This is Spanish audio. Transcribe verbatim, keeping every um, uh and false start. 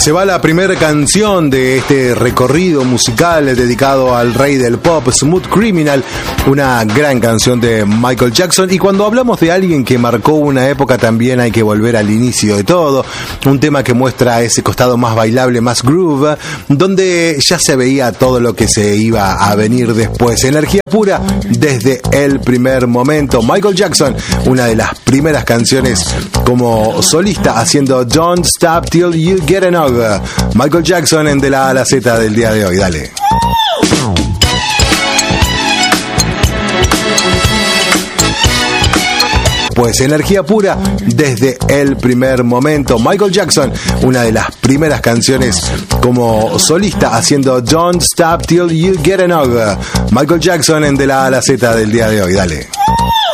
Se va la primera canción de este recorrido musical dedicado al rey del pop, Smooth Criminal, una gran canción de Michael Jackson. Y cuando hablamos de alguien que marcó una época, también hay que volver al inicio de todo, un tema que muestra ese costado más bailable, más groove, donde ya se veía todo lo que se iba a venir después. Energía pura desde el primer momento. Michael Jackson, una de las primeras canciones como solista, haciendo Don't Stop Till You Get Enough. Michael Jackson en De la A a la Z del día de hoy. Dale. Pues energía pura desde el primer momento. Michael Jackson, una de las primeras canciones como solista, haciendo Don't Stop Till You Get Enough. Michael Jackson en De la A a la Z del día de hoy. Dale.